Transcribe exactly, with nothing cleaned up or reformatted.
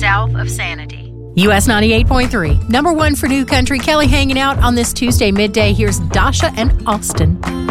south of Sanity. U S ninety-eight point three, number one for New Country. Kelly hanging out on this Tuesday midday. Here's Dasha and Austin.